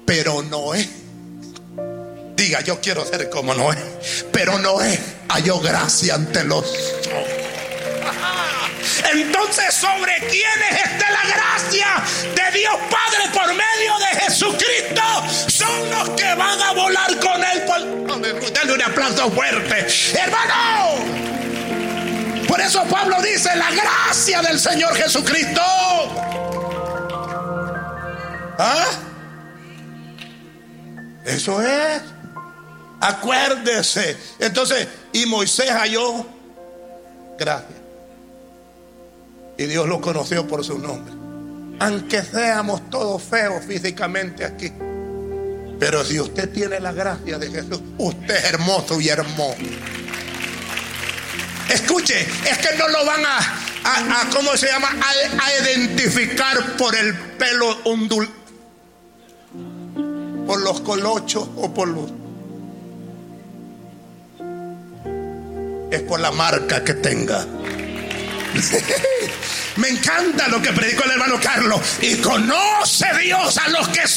Pero Noé, diga, yo quiero ser como Noé. Pero Noé halló gracia ante los ojos. Entonces, ¿sobre quiénes está la gracia de Dios Padre por medio de Jesucristo? Son los que van a volar con Él. Dale un aplauso fuerte, hermano. Por eso Pablo dice: la gracia del Señor Jesucristo. ¿Ah? Eso es. Acuérdese. Entonces, y Moisés halló gracia. Y Dios lo conoció por su nombre. Aunque seamos todos feos físicamente aquí, pero si usted tiene la gracia de Jesús, usted es hermoso y hermoso. Escuche, es que no lo van a ¿cómo se llama? A identificar por el pelo ondulado, por los colochos o por los... Es por la marca que tenga. Me encanta lo que predicó el hermano Carlos. Y conoce Dios a los que